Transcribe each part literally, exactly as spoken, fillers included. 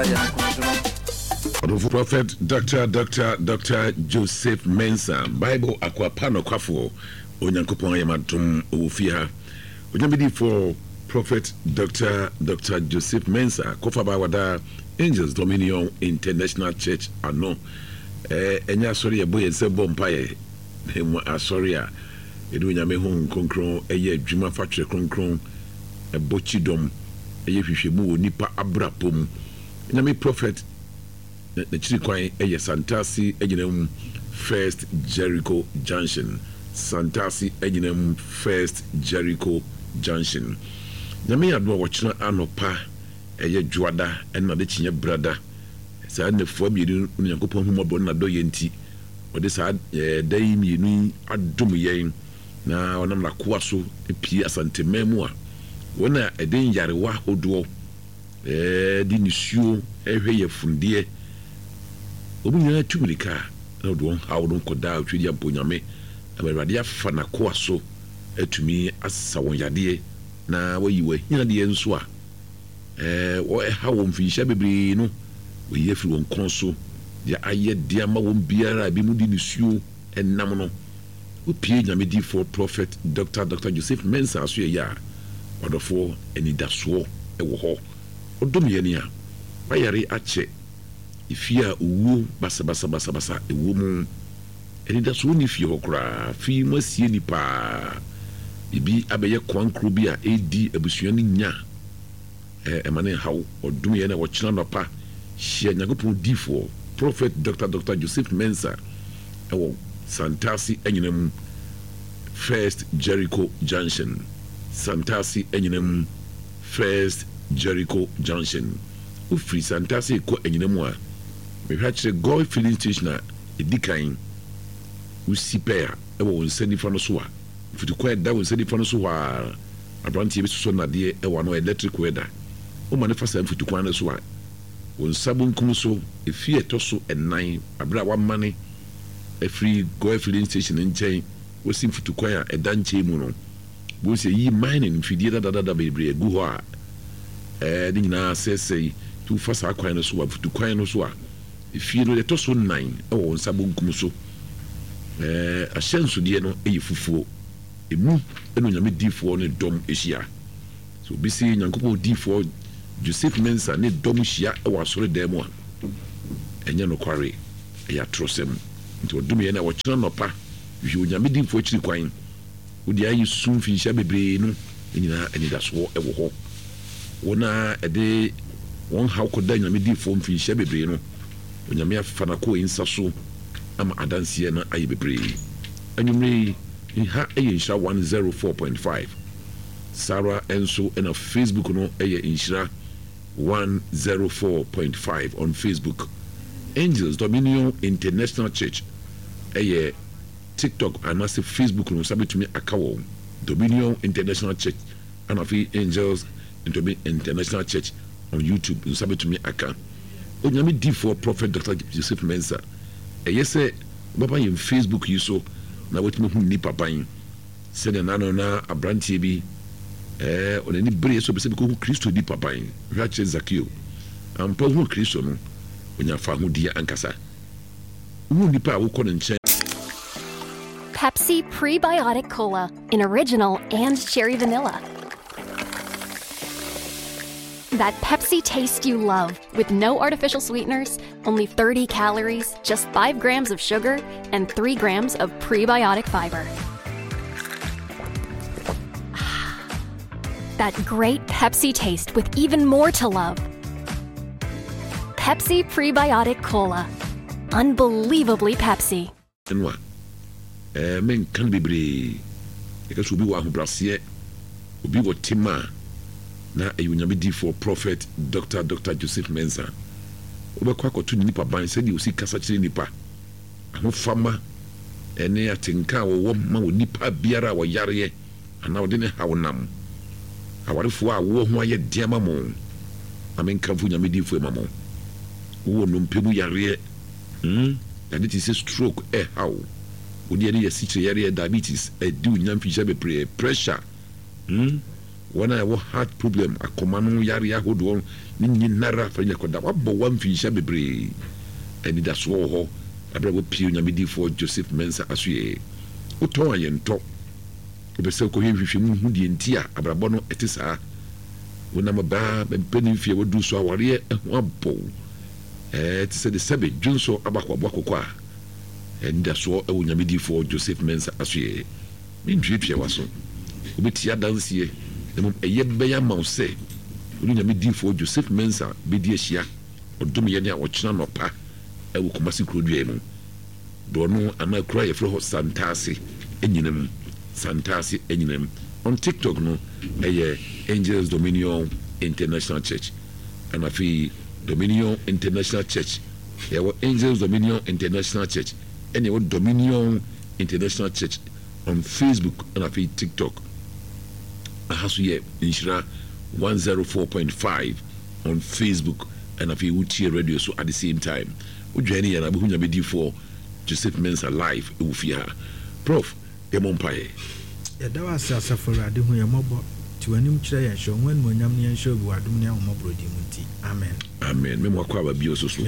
Prophet Doctor Doctor Doctor Joseph Mensah Bible akwapano kwafo onyankopon ayamatum ofia onyambidi for Prophet Doctor Doctor Joseph Mensah kofa bawada Angels Dominion International Church ano eh enya sorry eboye se bompaye hemu asori a edu nyame ho konkron eye adwuma fatwe konkron ebochidom eye hwehwemu onipa abrapom nyame Prophet the Chirikwan eye Santasi ejinem First Jericho Junction Santasi ejinem First Jericho Junction nyame adwo wochina anopa eye juada ena de chinye brada sa ne fo mienu nyankopon humobon na do yenti ode sa dai mienu adom yen na onam la koa so epie asante memu a wona eden yarewa hodo eh di nisuo ehwe ye fundie obu nyina tumrika na do hawdo koda twidi amponyame aberade afa na koa so atumi asa won yade na wayiwe nyina de enso a eh wo ha won finsha bebre no we ye fi won konso ya aye dia ma won biara bi mu di nisuo enam no we pie nyame di for Prophet Doctor Doctor Joseph Mensah so ya odofo eni daso e wo ho odom ye ni a bayare ache ifia uwu basa basa basa basa ewu mu eni daso ni fi ho kra fi masie ni pa bibi abeye kwankro bi a edi abusua ni nya eh emane hawo odum ye na wo kina no pa hia nyagopon di for Prophet Doctor Doctor Joseph Mensah ewo Santasi enyinam First Jericho Junction Santasi enyinam First Jericho Junction ufri Santasi ko enyinam a me hwachire go filling station a edikan usipea ewo nsani fa no so a futu kwa da nsani fa no so a abrantie bi so na de ewo no electric weather o ma ne fa sa futu kwa no so a won sabun kum so efie to so enan abra wa mane efri go filling station nchen wosim futu kwa a edanche mu no bo se yi mining fidie da da da bebre egu ho a eh de nyina sesei tu fa sa kwa no so a futu kwa no so a efie no de to so nine e wo sabun kum so eh ahyenso de no eyi fufuo emu eno nyame difo ne dom ehia so bisi nyankopo difo Joseph Mensah ne dom hia e wa sore dem a enye no kware ya trosem nti odum ye na wo kira no pa hwi onyame difo chiri kwan odi ayi sum fi hia bebre no nyina eni da so e wo ho wona ede won haw ko da nyame difo mfi hia bebre no onyame afa na ko insa so ama adanse na ayi bebre anyumre ha eye insha one oh four point five Sarah enso and a Facebook no eye insha one oh four point five on Facebook. Angels Dominion International Church eye TikTok and massive Facebook no sabi to me akawo Dominion International Church and of Angels International Church on YouTube no sabi to me aka onyame di for Prophet Doctor Joseph Mensah eye say baba in Facebook yiso na wetime hu ni papa yin se na no na abrantie bi eh onani bere so be se ko Kristo di papa yin hwa che Zakio ampa hu Kristo no onya fa hu dia ankasa hu ni pa wo ko nche. Pepsi Prebiotic Cola in original and cherry vanilla. That Pepsi taste you love with no artificial sweeteners, only thirty calories, just five grams of sugar, and three grams of prebiotic fiber. That great Pepsi taste with even more to love. Pepsi Prebiotic Cola. Unbelievably Pepsi. Enwa. Eh men kan bebre. E ka so bi wa hobrase, obi wo tima. Na eyunyame di for Prophet Doctor Doctor Joseph Mensah obekwa kwato nipa ban se di osi kasa kire nipa aho fama ene atenka wo ma wo nipa biara wo yare ana wode ne hawnam awarefo a wo ho aye diama mo amenka fu nyame di fu mamo wo no mpemu yare hm and it is a stroke eh how wodi ene yesi kire yare diabetes e di unyam fi jabe pressure hm wɔn a ɛwɔ heart problem akoma no yare ahodoɔ ne nyinara fa nyɛ kɔda wabɔ wɔn mfinhyia bebree anidasoɔ wɔ hɔ abira wɔpie onyamedifoɔ Joseph Mensah aso yɛ wotɔn a yɛntɔ wopɛ sɛ wokɔhwɛ nhwehwɛmu hu deɛ nti a abrabɔ no ɛte saa wonam baa bɛmpɛne mfie wɔdu so awareɛ ɛho abɔ ɛɛ te sɛ de sɛbe dwonso abakɔabɔ akokɔ a anidasoɔ ɛwɔ onyamedifoɔ Joseph Mensah aso yɛ mentuatua wa so wobɛtie adanseɛ na mmom ɛyɛ bɛyɛ ama wo sɛ wone onyamedifoɔ Joseph Mensah bɛdi ahyia ɔdom yɛ ne a ɔkyena nɔpa ɛwɔ Kumasi kurodua mu dɔno anaa kura yɛfrɛ hɔ Santase anyinam Santase anyinam on TikTok no ɛyɛ Angels Dominion International Church and afei Dominion International Church yɛwɔ Angels Dominion International Church ɛne yɛwɔ Dominion International Church on Facebook and afei TikTok aha so yɛ nhyira one oh four point five on Facebook and afei wotie radio so at the same time wodwane yɛ na bɛhu nyamedifoɔ Joseph Mensah live ɛwɔ fie ha prof yɛmɔ mpaeɛ yɛda wɔ ase asafo Awurade hu yɛmmɔbɔ ti w'anim kyerɛ yɛn hyɛ wɔn animuonyam ne yɛnhyɛ obi w'adom ne ahomɔborɔ di mu nti amen amen me mo akɔ aba bio so so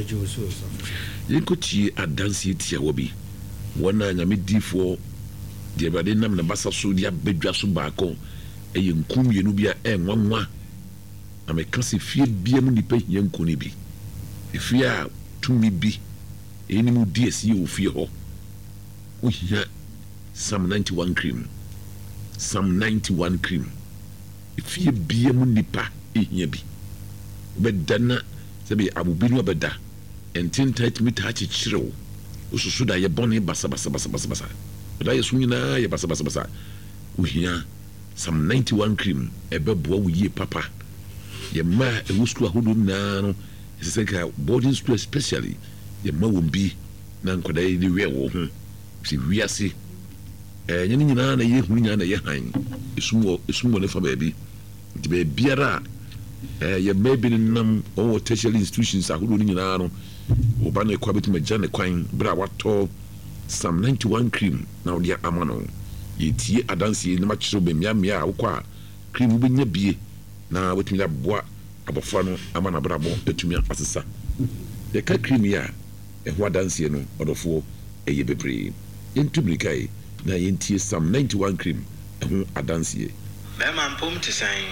yɛnkɔtie adanseɛ tia wɔ bi wɔn a nyamedifoɔ deɛ Awurade nam ne basa so de abɛdwa so baako ɛyɛ nku mmienu bi a ɛnwanwa na meka sɛ fie bia mu nnipa hia nku no bi efie a tumi bi ɛni mu di asi wɔ fie hɔ wohia Psalm ninety-one cream Psalm ninety-one cream efie bia mu nnipa ɛhia bi wobɛda na sɛ bɛ abobi no abɛda ɛntenta tumi taa kyekyere wo wosusu da yɛ bɔne basabasabasabasa da yɛ so nyinaa yɛ basabasabasa wohia Psalm ninety-one cream ɛbɛboa wo yie papa yɛ mmaa ɛwɔ sukuu ahodoɔ nyinaa no ɛsɛ sɛ nka boarding school especially yɛ mma wɔn bi na nkwadaa yi de wɛ wɔ ho sɛ wiase ɛɛ nyɛ ne nyinaa na yɛ hunu nyinaa na yɛ han esum wɔ esum wɔ ne fa baabi nti baabiara ɛɛ yɛ mmaa bi ne nam wɔwɔ tertiary institutions ahodoɔ no nyinaa no ɔba no ɛkɔ abɛtumi agya ne kwan bere a watɔ Psalm ninety-one cream na ɔde ama no yɛtie adanseɛ na makyerɛw bɛmmeammea a wokɔ a cream wobɛnya bie na wotumi aboa abɔfra no ama nabrabɔ atumi asesa yɛka cream yi a ɛho adanseɛ no ɔdɔfoɔ ɛyɛ bebree yɛntu mirikae na yɛntie Psalm ninety-one cream ɛho adanseɛ bɛma mpom te sɛn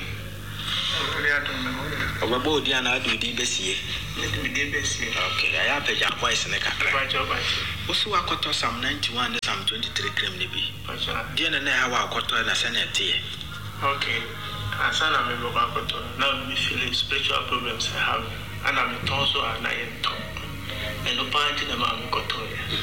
ɔbɛbɔ odi ana ade odi bɛsie okay ayɛ apagya voice ne kakra wosi wakɔtɔ Psalm ninety-one ne Psalm twenty-three cream ne bi deɛ ne na ɛha wɔ akɔtɔ na sɛ ne ɛteɛ okay asana me go back to now me feel spiritual problems I have and I'm also and I am top and no party na ma go to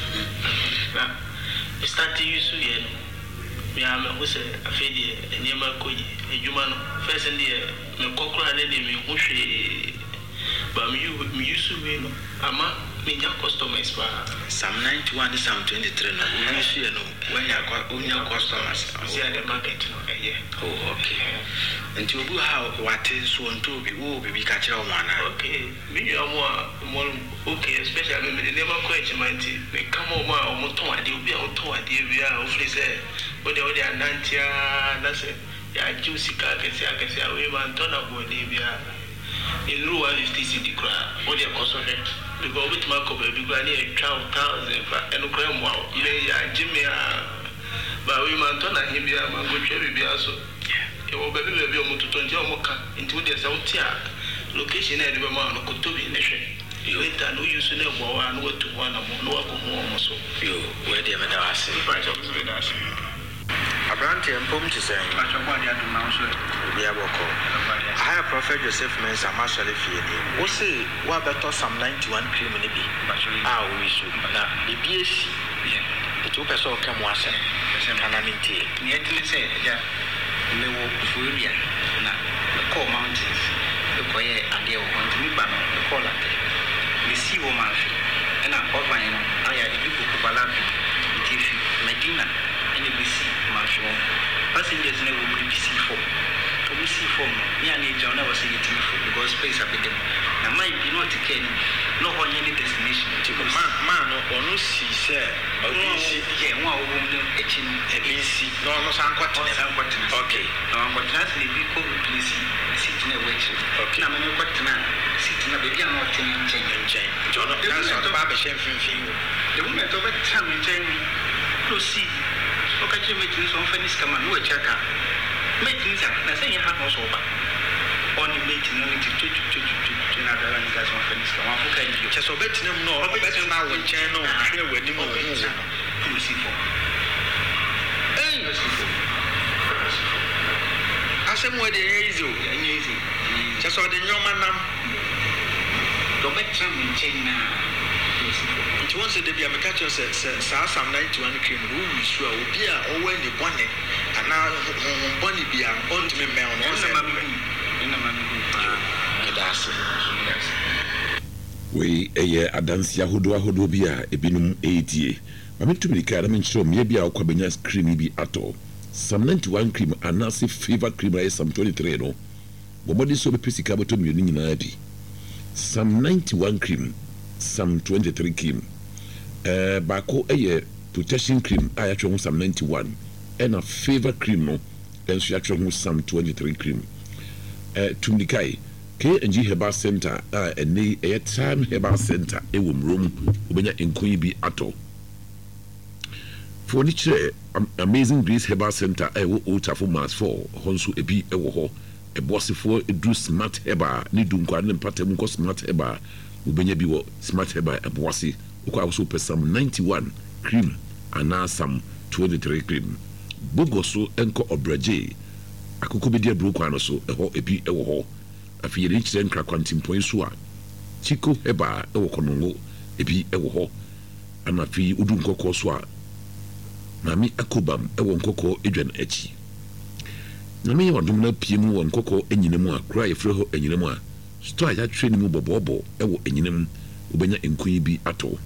na start use you me am who say afedi enema koyi ejuma no first and me kokora na de me hwehwe ba me you me use we no ama me nya customers ba Psalm ninety-one and Psalm twenty-three no we use you no when you nya customers see at the market no eh oh okay nti obu ha wate so nto bi wo bi ka kire o mana okay me you am mo okay especially me the never question my team me come on ma o mo ton ade obi a o ton ade bi a o free say o de o de anantia na say ya juicy ka kesi akesi a we man ton abodi bi a in rule one fifty cedi kra o de koso he because with my cover bi gba ni twelve thousand fa eno kra mo me ya jimi a ba we man ton ahi bi a man go twa bi a so ewo baby baby omo tutu nje omo ka nti wo de se wo tia location na de be ma no kotobi ne hwe later no use na gbo wa no watu wa na mo no wa ko mo mo so yo we de me da wase right up to that Abrante empom ti sen achokwa dia do na so bia boko I Prophet Joseph Mensah masole fie ni wo se wa beto Psalm ninety-one cream ni bi ah wo isu na bibie si eto peso ka mo ase kana minti ni etini se ja me wo furia na call mountains the koye ade wo ntimi ba no the call ate me si wo ma fi na oban no aya ibi ko bala bi tifi Medina ene be si ma fi wo passengers na wo bi si for to be si for me ya ni jona was yetimi for because space abedem na my bi no take any no one any destination. Man, or no see, sir. Yeah, one of them, a chin, a B C, no, no, some cotton, okay. No, but that's the people who please sitting away. Okay, I'm a cotton, sitting a baby, I'm not changing. John, that's not a barber chef in you. The woman of a time in Jamie, no see. Okay, you make this one finish come and do a checker. Make things up, I say you have no sober. Only making only to to to to another one guys on finish come on for you. Just obey them no, better now when channel here when you move. You see for. Hey, you see for. I said more the easy, easy. Just all the normal name. The better in China. It wants to be a mechanic says some ninety-one cream who is sure will be a when the bonnet and now bonnie be an ultimate man we a adansi ahodo ahodo bi a ebinum eighty ma metu mi ka na me nkyerɛ me bia akwabenya cream bi ato some ninety-one cream anase fever cream ay some twenty-three no bomodi so be pesika boto mi ni nyina bi some ninety-one cream some twenty-three cream eh bako eye protection cream ay atwo some ninety-one and a fever cream no enso atwo some twenty-three cream eh tumnikai K and G Herbal Center uh ene a time Herbal Center e wo mrom obenya enkoyi bi ato for the Amazing Grace Herbal Center e wo Otafo Mass four honso ebi e wo ho e bossifo e do smart herbal ni du nkwa ne patam ko smart herbal obenya bi wo smart herbal e bosse ko also pesam ninety-one cream and some twenty-three cream bogoso enko obraje akoko be dia bro kwa no so e ho ebi e wo ho afi yeri kyerɛ nkra kwantimpɔn so a chiko heba e wo konongo ebi e wo ho ana afi udu nkɔkɔ so a mami akobam e wo nkɔkɔ edwan achi na me wadom na piem wo nkɔkɔ enyinam a kra yefrɛ ho enyinam a store ya training mu bɔbɔbɔ e wo enyinam obenya enkuyi bi ato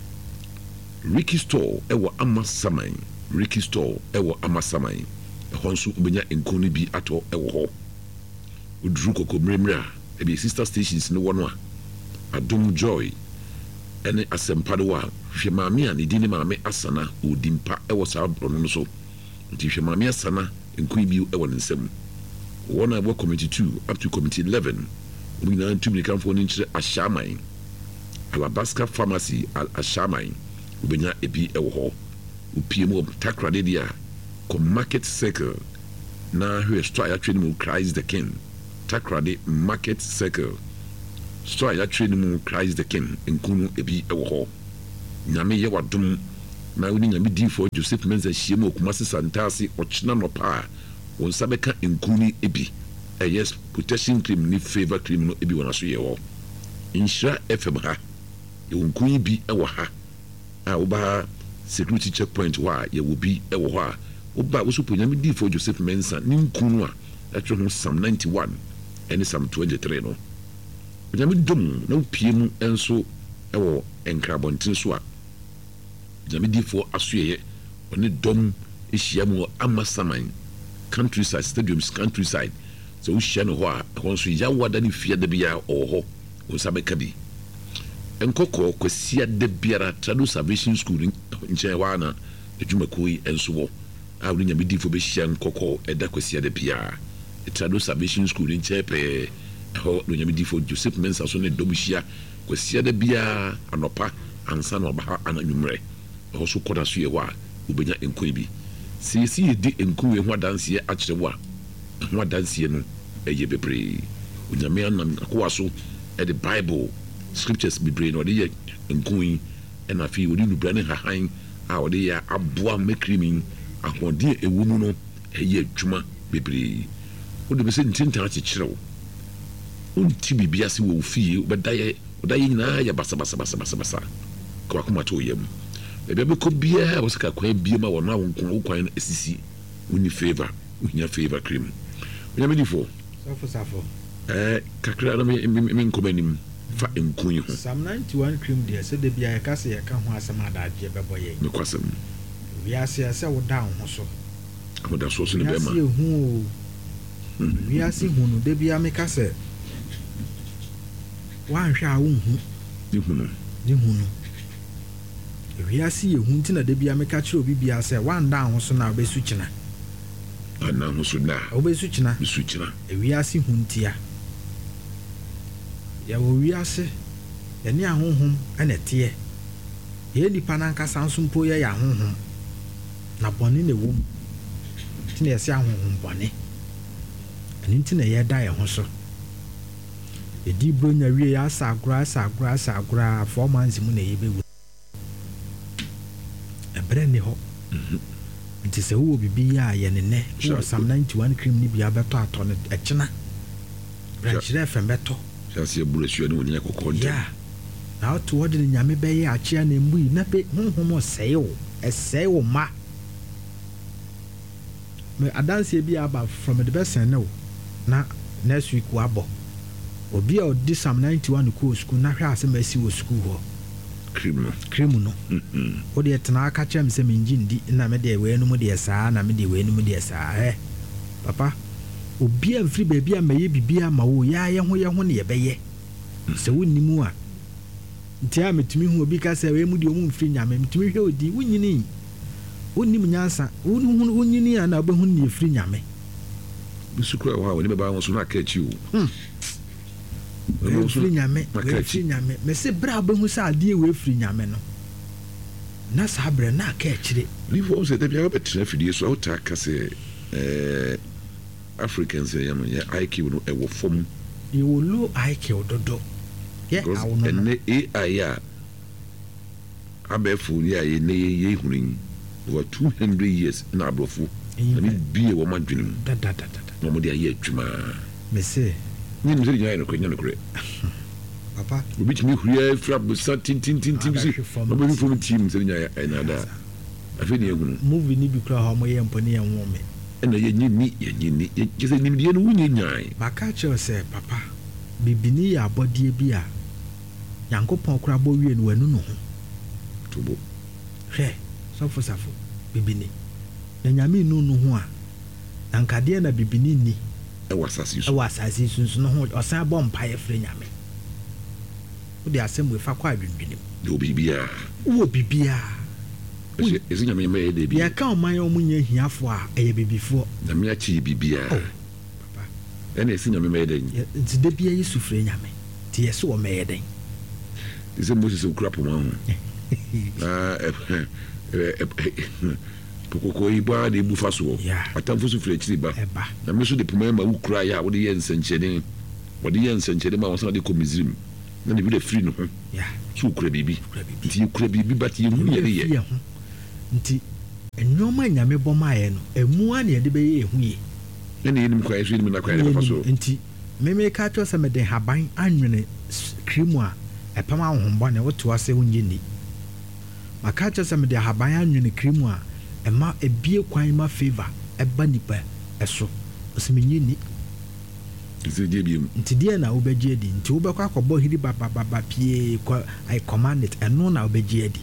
Ricky Store e wo Amasaman Ricky Store e wo Amasaman e honso obenya enkuni bi ato e wo ho udru koko mremra e bi sister stations no wono a Adom Joy ene asempado a hwe maame a ne di ne maame asana odimpa e wo sa brono no so nti hwe maame asana enkui bi e wo nsem wona abo committee two up to committee eleven we na ntumi kan fo ni nkire Ashaman Alabaska Pharmacy al Ashaman ubenya ebi e wo ho upiemu takrade dia ko Market Circle na hwe store ya training mu Christ the King takrade Market Circle store ya training mu Christ the King nkunu ebi e wo ho nyame ye wadom na woni nyame di for Joseph Mensa hiemu okumase santase ochina no pa won sabeka nkuni ebi e yes protection cream ni fever cream no ebi wona so ye wo Inshira F M ha ye nkuni bi e wo ha a oba security checkpoint wa ye wo bi e wo ho a oba wo so nyame di for Joseph Mensa ni nkunu a atwo ho some ninety-one and some twenty-three no nyame dom na opiem enso e wo enkrabontin so a nyame di for asoye one dom ehia mu Amasaman countryside stadiums countryside so wo hia no ho a ho so ya wada ni fia da bia o ho wo sabeka bi enkoko kwasia da biara Trado Salvation School nche wa na adwumakoi enso wo a wo nyame di for be hia nkoko eda kwasia da bia Trado Salvation School nche pe ho no nyame di for Joseph Mensa so ne dom hia kwasia da bia anopa ansa na oba ananwumre ho so koda so ye wa ubenya enkoi bi si si ye di enkoi ho adanse a kire wa ho adanse no eye bebre onyame anam akwa so e the Bible scriptures bebre no de ye enkoi na fi odi nubra ne hahan a ode ya aboa mekrimin ahode ewu mu no eye adwuma bebre odi be se ntintan akyerew unti bibia se wo fie obedaye odaye nyina ya basa basa basa basa basa kwa kuma to yam ebe be ko bia wo sika kwa bia ma wona won kwan na asisi uni favor unya favor cream unya me difo safo safo eh kakra na me me nkomanim fa enkunyi ho some ninety-one cream dia se de bia ya kase ya ka ho asema adaje bebo ye me kwasem bia se se wo down ho so wo da so so ne be ma bia se hu bia se hu no de bia me kase wan hwa wo hu Ni hunu. Ni hunu. Ewiase ye hu nti na da bia meka kire obi bia sɛ wanda ho so na obesu kina. Ana ho so na. Obesu kina. Besu kina. Ewiase hu ntia. Ya wo wiase ene ahonhom ene tie. Ye nipa na nkasa nso mpo ye ya ahonhom. Na bɔne na wom. Ti na yɛse ahonhom bɔne. Ani nti na yɛ da yɛ ho so. Edi bronya wie ya sagura sagura sagura four months mu na yɛbɛwu. Ebre ne ho. Mhm. Nti sɛ wo bibi ya yɛ ne ne, wo Psalm ninety-one cream ni bia bɛtɔ atɔ ne ɛkyena. Branchire fɛm bɛtɔ. Sase buru suo ne wonya kokɔ Ya. Na to wode ne nyame bɛyɛ akyea na mbu na be honhom ɔsɛe wo, ɛsɛe wo ma. Me adanse bi aba from the best no na next week wabo. Obi a odi Psalm ninety-one ko school na hwɛ asɛm asi wo school hɔ. Cream no. Cream no. Mhm. Wo de tena aka kyerɛ me sɛ menji ndi na me de we no mu de saa na me de we no mu de saa. Eh. Papa, obi a mfiri baabi a maye bibia ma wo ya ye ho ye ho ne ye bɛyɛ. Sɛ wonni mu a nti a metumi hu obi ka sɛ we mu de omu mfiri nyame metumi hwɛ odi wonyini. Wonni mu nyansa, wonyini a na obehu ne yefiri nyame. Bisukura wa woni beba won so na ka chi wo. Hmm. Efiri nyame, efiri nyame. Me se bra obehu sɛ ade we efiri nyame no. Na sa bra na ka akyire. Livo se de bia betre fidie so auta ka se eh Africans yam ya I Q no e wo fom. You will low I Q dodo. Yeah, I will know. And A I ya abefu ya ye ne ye hunin over two hundred years na abrofo. Na me bie wo madwenem. Da da da da. No mo de aye adwuma. Me say ni ni nyai no kwanya no kure. Papa, obi timi huria fra busa tin tin tin tin si. No be from team se nyai na da. Afi ni ehunu. Movie ni bi kura ha mo ye mponi ye nwo me. Ena ye nyini ye nyini ye kise nimdie no wunye nyai. Maka che say papa, bibini ya abodie bi a Yankopon kura bo wie no wanu no ho. Tubo. Hwe, sofo safo bibini. Na nyame nu no ho a na nkade na bibini ni. E wasasi so. E wasasi sunsun no ho osan bo mpa ye fre nyame. Wo de asem we fa kwa adwendwenem. Do bibia. Wo bibia. Ese ese nyame me e de bi. Ya ka o man o munye hiafo a eye bibifo. Na me achi bibia. Papa. Ene ese nyame me e de. Nti de bia yesu fre nyame. Ti yeso o me e de. Ese Moses ukura poma ho. Na pokoko iba de bufa so. Atamfo so fre chiri ba. Na me so de poma ma ukura ya wo de ye nsanchene. Wo de ye nsanchene ma won de komizrim. Na de bi de free no ho. Ya. So ukura bibi. Nti ukura bibi ba ti ye hu ye ye. Nti enyoma nyame boma ye no emu a na ye de be ye hu ye. Na ne nim kwa yesu nim na kwa ye fa so. Nti me me ka twa se me de haban anwene krimu a epama ahombɔ na woto ase wonye ni. Maka twa se me de haban anwene krimu a ema ebie kwan ma favor eba nipa eso osmenye ni. Nti die biem. Nti die na obegye di nti wobekwa akɔbɔ hiri baba baba pie I command it eno na obegye di.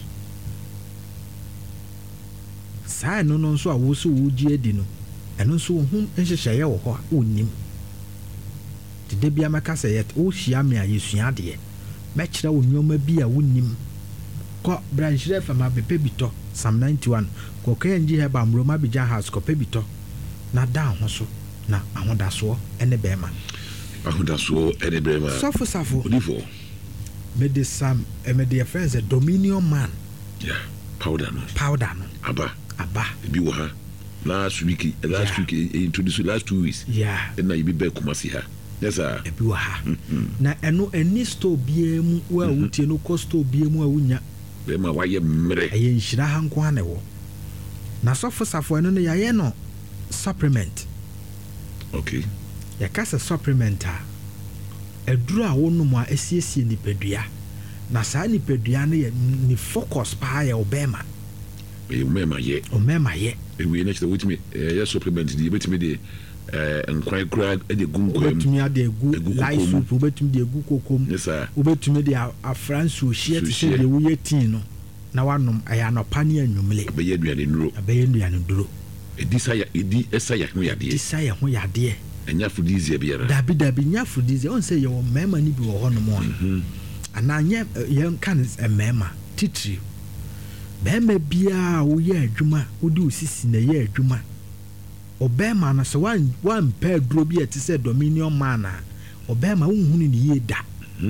Saa no no nso a wo so wo gye di no eno nso wo hum nhyehyɛ wo hɔ a wonnim. Ti de bia maka sɛ yet wo hia me a yesua de mɛkyerɛ wo nyoma bi a wonnim. Kɔ branchire fama bepe bitɔ Psalm ninety-one kɔ kanji heba mroma bija house kɔ pebitɔ na da ho so na ahodasoɔ ene bɛma ahodasoɔ ene bɛma sofo safo odifo me de sam e me de friends a dominion man yeah powder no powder no aba aba bi wo ha last week last yeah. week introduce last two weeks yeah na yibi be kumasi ha yes sir e bi wo ha na eno ani store bia mu wa wutie no ko store bia mu a wunya bɛma waye mmere aye nhyira ha nko ana wo na sofo safo eno no yaye no supplement okay ya kasa supplement a eduru a wonum a esiesie nipadua na saa nipadua no ye ni focus pa ya obema e mema ye o mema ye e we na chete wetimi ya supplement di betimi de eh nkwan kura e de gunko em betimi ade egu life soup betimi de egu kokom yes sir betimi de a franso hie te se de wo ye tin no na wanom aya no pani anwumle be ye aduane nuro be ye aduane duro edi sa ya edi esa ya ho yade edi sa ya ho yade enya afrodisia biara dabi dabi nya afrodisia on say ye wo mema ni bi wo ho no mo ananye yɛn kan mmarima titiri bɛrima biara woyɛ adwuma wodi osisi na yɛ adwuma ɔbɛrima no sɛ wan wan pɛ duro bi ɛte sɛ dominion man a ɔbɛrima wohunu ne yie da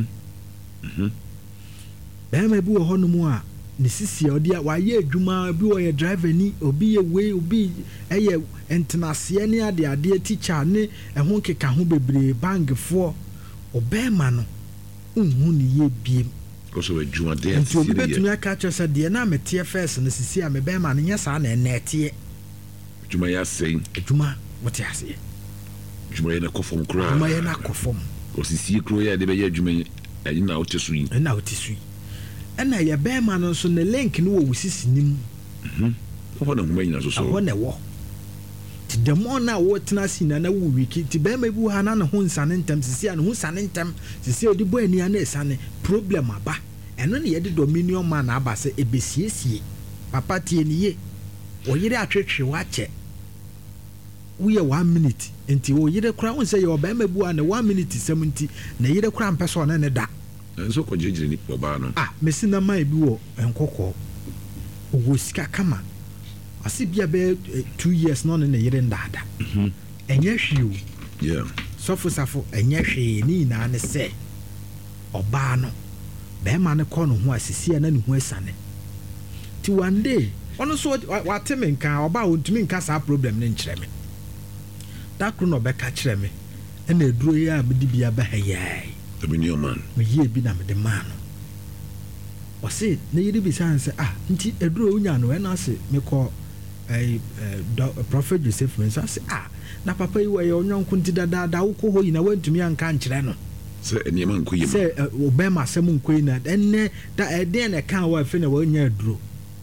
mhm bɛrima bi wɔ hɔ no mu a ne sisi a ɔde wayɛ adwuma bi wɔyɛ driver ni obi yɛ wei obi ɛyɛ internaseɛ ne ade adeɛ teacher ne ɛho keka ho bebree bankfoɔ ɔbɛrima no wohunu ne yie biem also adwuma de nti obi betumi aka kyerɛ sɛ deɛ na meteɛ first no sisi a me bɛrima no nyɛ saa na ɛnɛteɛ adwuma yɛ asɛn adwuma wote aseɛ adwuma yɛ na kɔfɔm koraa adwuma yɛ na kɔfɔm osisie kuro yɛ de bɛyɛ adwuma yi ɛyi na wote so yi ɛna wote so yi ɛna yɛ bɛrima no nso ne link no wɔ wosisi nim mhm hɔ na homa nyina so so hɔ na ɛwɔ ti dɛmɔ na wɔtena si na na wo wiki ti bɛrima bi wɔ ha na ne ho nsane ntɛm sisi a ne ho nsane ntɛm sisi a ɔde bɔ ani a na ɛsane problem aba ɛno ne yɛde dominion man na aba sɛ ebesiesie papa tie ne ye ɔyere atwetwe wakyɛ woyɛ one minute nti ɔyere kora wo sɛ yɛ ɔbɛrima bi wɔ ne one minute sɛm nti na yere kora mpɛ sɛ ɔne ne da nso kɔgyinagyina nipa ɔbaa no ah mesi na man bi wɔ nkɔkɔɔ ɔwɔ sika kama ase bia bɛ two years na ɔne ne yere ndaada ɛnyɛ hwee o yeah sɔfo safo ɛnyɛ hwee ne nyinaa ne sɛ ɔbaa no bɛrima no kɔ no ho asisi a na ne ho asane ti one day ɔno so wate me nka ɔbaa ɔntumi nka saa problem ne nkyerɛ me da koro na ɔbɛka kyerɛ me ɛna aduro yi a mede bia bɛhɛyɛe dominion man meyie bi na mede maa no ɔse ne yere bi sane sɛ ah nti aduro wonya no ɛna ase mekɔ ɛɛ prophet Joseph Mensah ase ah na papa yi wɔyɛ ɔnyɔnko nti dadaada wokɔ hɔ yi na wantumi anka nkyerɛ no sɛ nneɛma nkɔ yie sɛ ɔbɛrima asɛm nkɔ yi na ɛnɛ da ɛdeɛ na ɛka wɔ afei na wɔanya aduro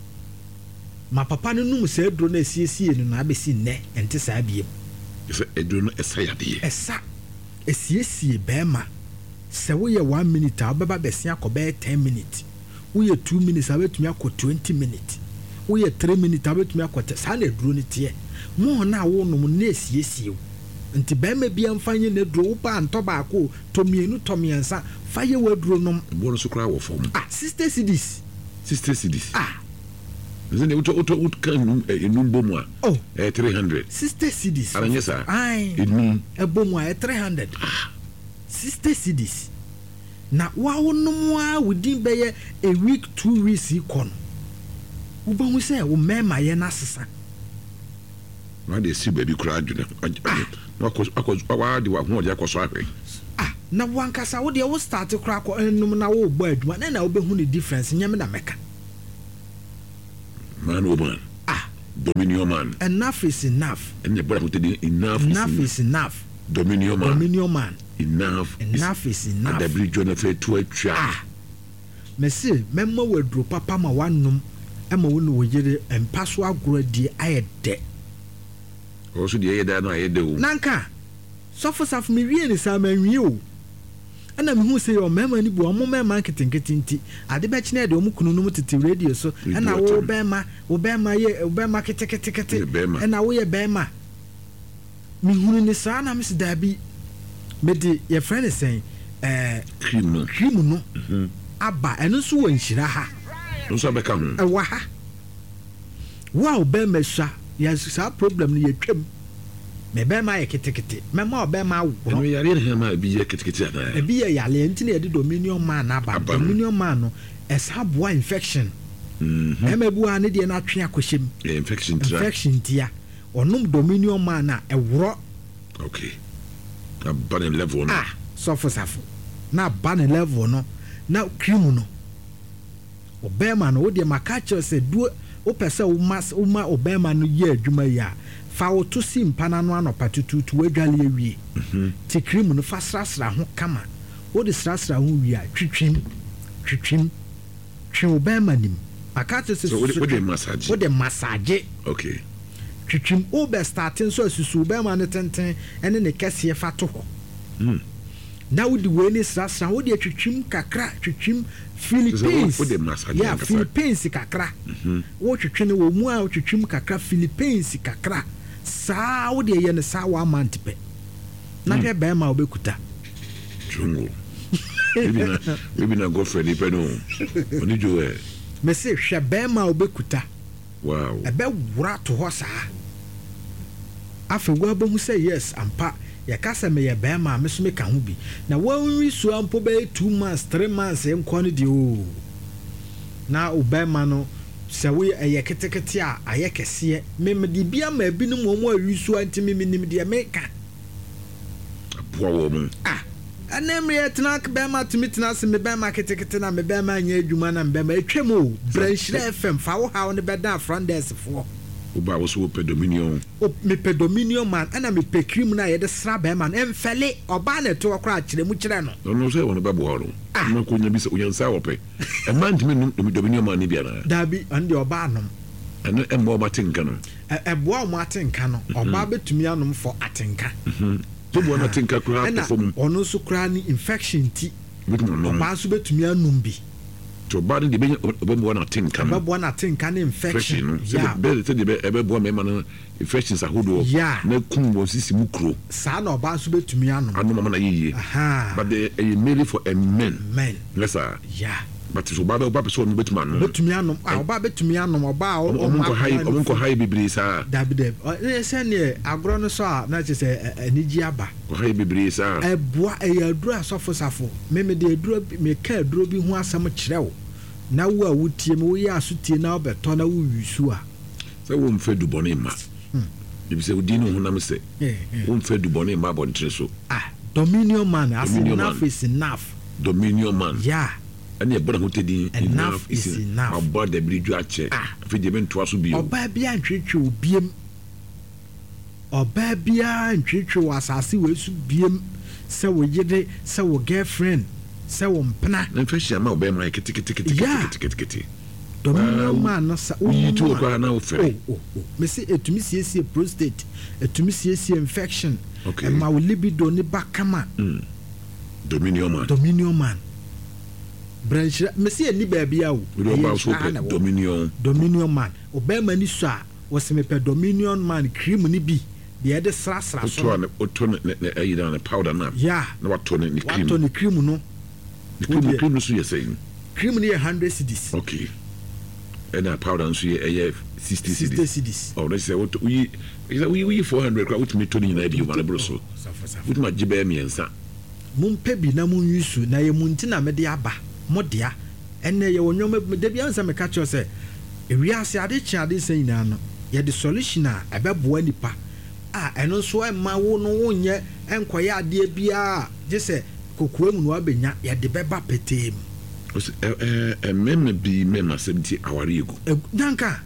ma papa no num sɛ aduro no asiesie no na abɛsi nnɛ ɛnte saa biem sɛ aduro no ɛsa yadeɛ ɛsa asiesie bɛrima sɛ woyɛ one minute a wobɛba bɛsia kɔ bɛyɛ ten minutes woyɛ two minutes a wobɛtumi akɔ twenty minutes woyɛ three minutes a wobɛtumi akɔ saa na aduro no teɛ mo na wonom na asiesie wo nti bɛrima bia mfa nyɛ na aduro wo ba ntɔ baako tɔmienu tɔmiɛnsa fa yɛ waduro nom ɛboɔ no so koraa wɔ fam ah sixty cedis sixty cedis ah ɛsɛ ne wotɔ wotɔ woka enum bɔ mu a oh ɛyɛ three hundred sixty cedis ara nyɛ saa ae enum ɛbɔ mu a ɛyɛ three hundred sixty cedis na wawonom a wodin bɛyɛ a week two weeks yi kɔ no wobɛhu sɛ wo mmarima yɛ no asesa na de si baabi koraa adwene wade wahoɔde akɔ so ahwɛ ah na wankasa wo deɛ wo start koraa kɔ ɛnom na wobɔ adwuma na na wobɛhu ne difference nyɛme na mɛka man woman ah dominion man enough is enough ɛne bɔra ho tɛde enough enough is enough dominion man dominion man enough enough is enough adabiri dwa na fɛ tu atwa ah mɛse mɛma waduro papa ma wanom ɛma wo ne wo yere mpa so agorɔ die ayɛ dɛ ɔso deɛ ɛyɛ daa no ayɛ dɛ o nanka sɔfo safo me wie ne saa manwie o ɛna mehu sɛ yɛ ɔmɛma no bu ɔmo mɛma nketenkete nti ade bɛkyena de ɔmo kunu nom tete radio so ɛna wo bɛma wo bɛma yɛ wo bɛma ketekete ɛna wo yɛ bɛma mehunu ne saa na mesi daabi mede yɛfrɛ ne sɛn ɛɛ cream no cream no aba ɛno nso wɔ nhyira ha nso abɛka ho ɛwɔ ha wo a wo bɛma sua yɛ saa problem no yɛtwam me bɛma yɛ ketekete mɛma ɔbɛma aworɔ ɛno yare ne hɛma ebi yɛ ketekete anaa ebi yɛ yale nti na yɛde dominion man aba dominion man no ɛsa boa infection ɛma bi wa ne deɛ no atwe akɔhyɛm infection tra infection tia ɔnom dominion man na ɛworɔ okay aba ne level no ah sɔfo safo na aba ne level no na cream no ɔbɛma no wo deɛ maka kyerɛ sɛ duo wopɛ sɛ woma ɔbɛma no yɛ adwuma yi a fa wo to si mpa no ano anɔpa tututu wadwale awie te cream no fa srasra ho kama wode srasra ho wie a twitwim twitwim twe wo bɛma nim maka kyerɛ sɛ wode massage wode massage okay twitwim wo bɛ starte nso asusu wo bɛma no tenten ɛne ne kɛseɛ fa to hɔ na wode wei ne srasra wode twitwim kakra twitwim Philippines yeah Philippines kakra wo twitwe ne wo mu a twitwim kakra Philippines kakra saa wo de ye ne saa wa amount pe na hwe ba ma obekuta jungle maybe na maybe na girlfriend ipe no oni jo eh me say hwe be ma obekuta wow ebe wura to ho saa afa wo ba hu say yes ampa ya kasa me ye be ma me so me ka ho bi na wanwi su ampo be two months three months enko no de o na obema no se we eye ketekete a aye kese me me di bia ma bi no mo mo awisu anti me nim de me ka apoa wo mu ah anemre tena ka be ma timi tena se me be ma ketekete na me be ma anya adwuma na me be ma etwem o branchire fm fa wo ha wo ne be da fronders fo oba wo so pe dominion o me pe dominion man ana me pe cream na ye de sra be man emfele oba na to okra kire mu kire no no say won be bo oro na ko nya bi se oyansa wo pe e man timi no dominion man ni bia na dabi ande oba anom eno embo oba tinka no e bo o atenka no oba betumi anom for atenka to bo na tinka kura perform ono so kura ni infection ti betumi oba so betumi anum bi to body de be obo na tinka no obo na tinka ni infection yeah be te de be ebe bo me man infections ahodo na kum wo sisi mu kro sa na oba so betumi anom anom ma na yiye but they are made for a men men yes sir yeah but so baba oba person betumi anom betumi anom ah oba betumi anom oba o mo ko high mo ko high bibiri sa dabi de se ne agro no so a na che se anigi aba ko high bibiri sa eboa e aduru asofo safo me me de aduru me ka aduru bi hu asam kire wo na wo a wutie me wo ya asotie na obeto na wo wisu a se wo mfe du bone ma ibi se odi no hunam se wo mfe du bone ma bontre so ah dominion man as enough is enough dominion man yeah ani e bora hotedi enough is enough about the bridge ache afi de ben toaso bio oba bia ntwetwe obiem oba bia ntwetwe wasase wesu biem se wo yede se wo girlfriend se wo mpena na fashion ma oba ma kiti kiti kiti kiti kiti kiti dominion man no sa o yi to kwa na ofere oh oh me say etumi siesie prostate etumi siesie infection okay ma wo libido ni bakama mm dominion man dominion man branch me say ni ba bia wo dominion dominion man obema ni so a wo se me pe dominion man cream ni bi de de sra sra so o to ne ayi down powder na yeah na what to ne cream what to ne cream no the cream cream so you saying cream ni one hundred cedis okay and a powder so you sixty cedis oh they say what we we we four hundred crowd with me to na bi one bro so with my jibe me ensa mum pe bi na mun yusu na ye munti na me de aba modia enne ye wonwom de bia nsa me ka cho se ewiase ade chi ade sen na no ye de solution a ebeboa nipa a eno so emma wo no wonye enkoye ade bia je se kokoa mu no abenya ye de beba petem o se eh eh meme bi meme seventy aware ego danka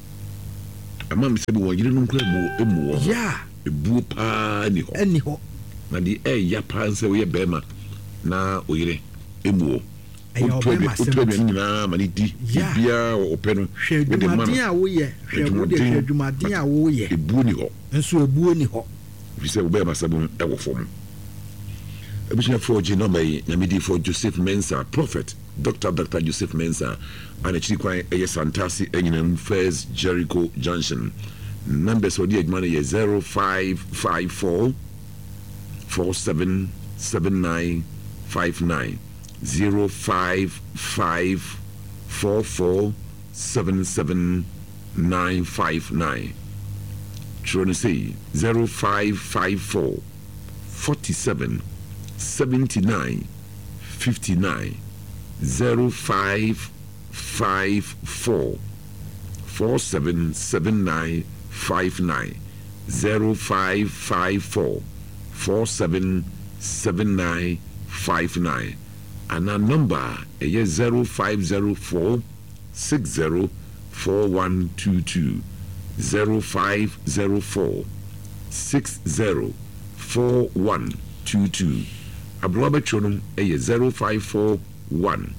ama me se bi won yire no nkra mu emu wo ya ebu pa ni ho eni ho na di eh ya pa nse wo ye bema na oyire emu wo o to be ni na mani di bia o pe no hwedumadin a wo ye hwedumadin a wo ye ebu ni ho nso ebu ni ho we say wo bema sabun e wo fom ebushia for G number nyamidi for Joseph Mensah prophet Doctor Doctor Joseph Mensah and chiri kwan eye Santasi enyinam First Jericho Junction numbers odi admane ye zero five five four four seven seven nine five nine zero five five four four seven seven nine five nine trying to say zero five five four forty-seven seventy-nine fifty-nine zero five five four four seven seven nine five nine zero five five four four seven seven nine five nine and our number is zero five zero four six zero four one two two zero five zero four six zero four one two two. Abrobe Chonum a zero five four one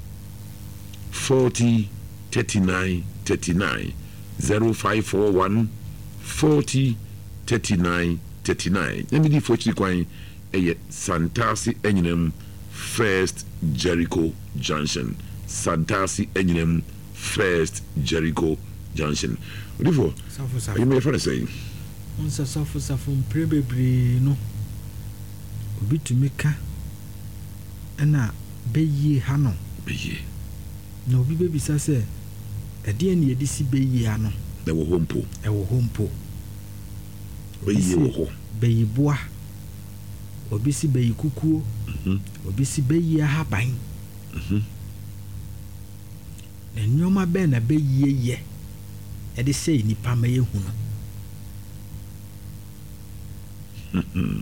forty thirty nine thirty nine zero five four one forty thirty nine thirty nine. Let me for Chikwan a Santasi Enyinem First Jericho Junction. Santasi Enyinem First Jericho Junction. Before you may find saying once a suffer from prebebre no obi to make and bɛyie ha no bɛyie na obi bɛbisa sɛ ɛdeɛ ne yɛde si bɛyie ha no na wɔ hɔ mpo ɛwɔ hɔ mpo bɛyie wɔ hɔ bɛyi boa obi si bɛyi kukuo mhm obi si bɛyie ahaban mhm na nneɛma bɛn na bɛyie yɛ ɛde sɛ nipa ma yɛhu no mhm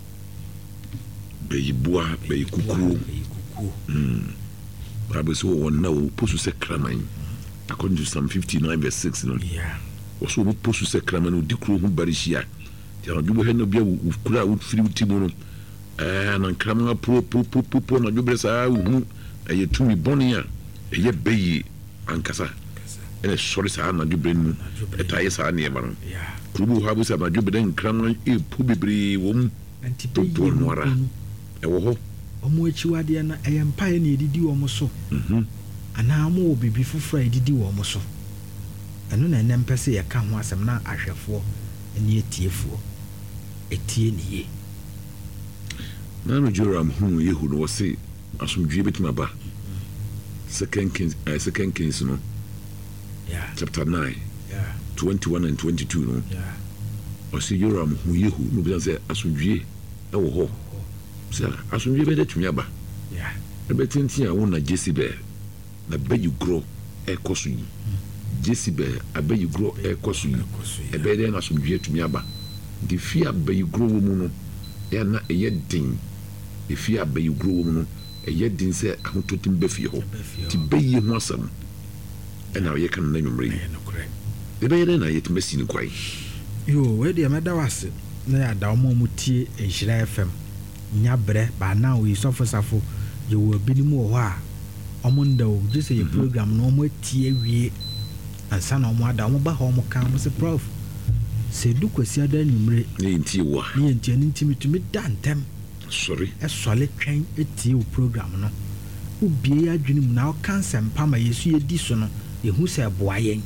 bɛyi boa bɛyi kukuo bɛyi kukuo mm Bible so won na wo posu se kraman according to Psalm fifty-nine verse six no yeah wo wo posu se kraman no dikro hu barishia ti na dubo he no bia wo kura wo firi utimu no eh na kraman pro pro pro pro na dubo sa hu eye tumi boni a eye beyi ankasa ene sori sa na dubo nu eta ye sa na e ma no yeah kubu ha bu sa na dubo den kraman e pu bebre wo mu anti to noara e wo ho omo echiwade na ɛyɛ mpae na edidi wɔ mo so mhm ana mo wɔ bibi foforo edidi wɔ mo so ɛno na ɛnɛ mpɛ sɛ yɛka ho asɛm na ahwɛfoɔ ne etiefoɔ etie ne ye na no Joram hu yehu no wɔse asomdwie betima ba second kings uh, second kings no yeah chapter nine yeah twenty-one and twenty-two no yeah wɔse Joram hu yehu no bi sɛ asomdwie ɛwɔ hɔ sɛ asomdwie bɛda tumi aba yeah ɛbɛtintin a wona Jezebel na bɛyi goro ɛkɔ so yi Jezebel abɛyi goro ɛkɔ so yi ɛbɛyɛ na asomdwie tumi aba de fi abɛyi goro wɔ mu no ɛyɛ na ɛyɛ den efi abɛyi goro wɔ mu no ɛyɛ den sɛ ahototim bɛfie hɔ ti bɛyi ho asɛm ɛna ɔyɛ kan na nwumre yi ɛbɛyɛ na yɛ tumi si ne kwai yo we de mɛda wase na ya da ɔmo mu tie Nhyira F M nya brɛ ba na o isofo safo ye wo binim wɔ hɔ a ɔmo nda o gye sɛ yɛ program no ɔmo tie wie ansa na ɔmo ada ɔmo ba hɔ ɔmo kan mo se prof sɛ du kwasi ada nwumre ne ntie wa ne ntie ne ntimi tumi da ntɛm sorry ɛsɔle twɛn etie o program no ubie adwene mu na ɔka nsɛmpa ma Yesu yɛdi so no yehu sɛ boa yɛn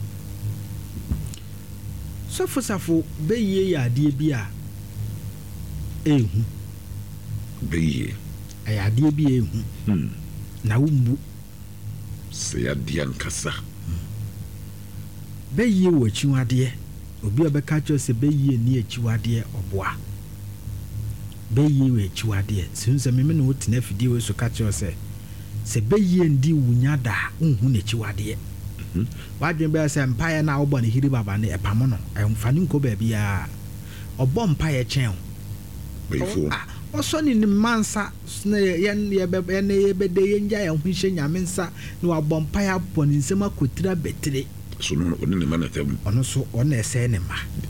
sofo safo bɛyie yɛ adeɛ bi a ehu bɛyie ɛyɛ adeɛ bi ehu hmm na wumbu sɛ ya dia nkasa bɛyie wɔ akyiwadeɛ obi a bɛka kyerɛ sɛ bɛyie ni akyiwadeɛ ɔboa bɛyie wɔ akyiwadeɛ sɛ sɛ meme na wotena afidie wɔ so ka kyerɛ sɛ sɛ bɛyie ndi wunya da unhu n'akyiwadeɛ mhm wadwen bɛyɛ sɛ mpaeɛ na wobɔ ne hiri baba ne ɛpam no ɛmfa ne nkɔ baabi a ɔbɔ mpaeɛ kyɛn o bɛyifo ɔsɔ ne ne mansa na yɛn yɛbɛ ne yɛbɛde yɛngya yɛn ho hyɛ nyame nsa na wabɔ mpaeɛ abɔ ne nsɛm akɔtira bɛtire so no ɔne ne ma na tam ɔno so ɔna ɛsɛ ne ma